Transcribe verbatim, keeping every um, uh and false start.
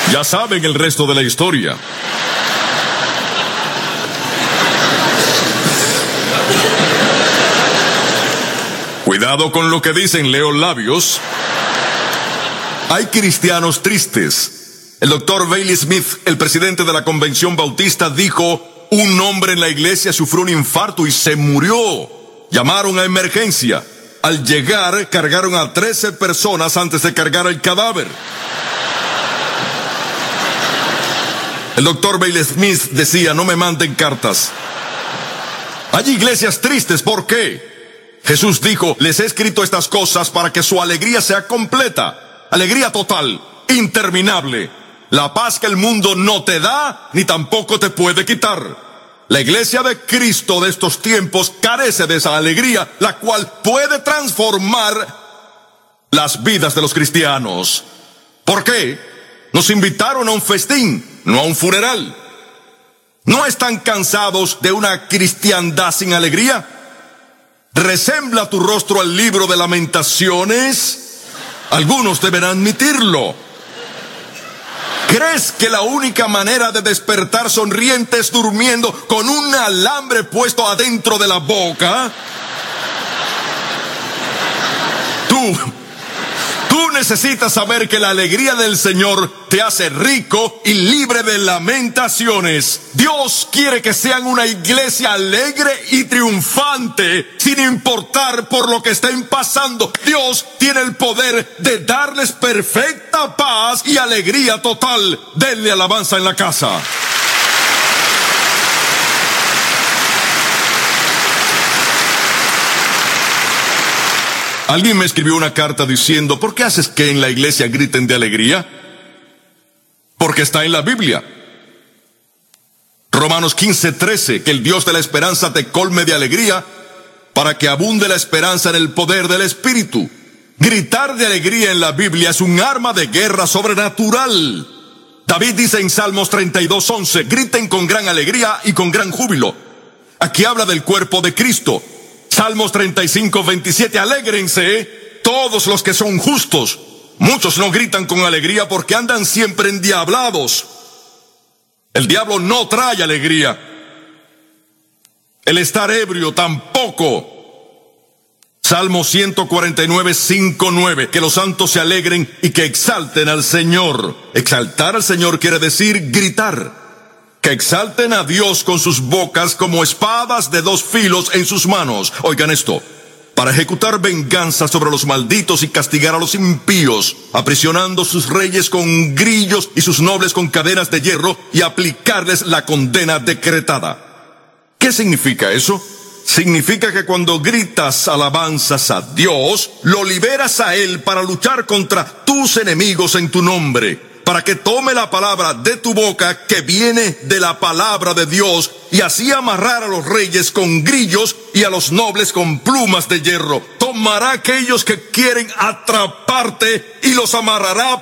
Ya saben el resto de la historia. Cuidado con lo que dicen, leo labios. Hay cristianos tristes. El doctor Bailey Smith, el presidente de la Convención Bautista, dijo: un hombre en la iglesia sufrió un infarto y se murió. Llamaron a emergencia. Al llegar, cargaron a trece personas antes de cargar el cadáver. El doctor Bailey Smith decía: no me manden cartas. Hay iglesias tristes, ¿por qué? Jesús dijo: les he escrito estas cosas para que su alegría sea completa. Alegría total, interminable. La paz que el mundo no te da, ni tampoco te puede quitar. La iglesia de Cristo de estos tiempos carece de esa alegría, la cual puede transformar las vidas de los cristianos. ¿Por qué? Nos invitaron a un festín, no a un funeral. ¿No están cansados de una cristiandad sin alegría? ¿Resembla tu rostro al libro de Lamentaciones? Algunos deben admitirlo. ¿Crees que la única manera de despertar sonriente es durmiendo con un alambre puesto adentro de la boca? Tú, tú necesitas saber que la alegría del Señor te hace rico y libre de lamentaciones. Dios quiere que sean una iglesia alegre y triunfante, sin importar por lo que estén pasando. Dios tiene el poder de darles perfecta paz y alegría total. Denle alabanza en la casa. Alguien me escribió una carta diciendo: ¿por qué haces que en la iglesia griten de alegría? Porque está en la Biblia. Romanos quince, trece, que el Dios de la esperanza te colme de alegría, para que abunde la esperanza en el poder del Espíritu. Gritar de alegría en la Biblia es un arma de guerra sobrenatural. David dice en Salmos treinta y dos, once, griten con gran alegría y con gran júbilo. Aquí habla del cuerpo de Cristo. Salmos treinta y cinco, veintisiete, alégrense todos los que son justos. Muchos no gritan con alegría porque andan siempre endiablados. El diablo no trae alegría. El estar ebrio tampoco. Salmo ciento cuarenta y nueve, cinco, nueve, que los santos se alegren y que exalten al Señor. Exaltar al Señor quiere decir gritar. Que exalten a Dios con sus bocas como espadas de dos filos en sus manos. Oigan esto: para ejecutar venganza sobre los malditos y castigar a los impíos, aprisionando sus reyes con grillos y sus nobles con cadenas de hierro, y aplicarles la condena decretada. ¿Qué significa eso? Significa que cuando gritas alabanzas a Dios, lo liberas a Él para luchar contra tus enemigos en tu nombre, para que tome la palabra de tu boca que viene de la palabra de Dios, y así amarrar a los reyes con grillos y a los nobles con plumas de hierro. Tomará a aquellos que quieren atraparte y los amarrará